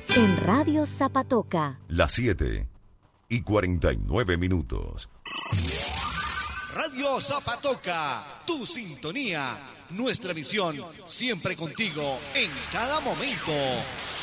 En Radio Zapatoca. Las 7:49. Radio Zapatoca, tu sintonía, nuestra misión, siempre contigo, en cada momento.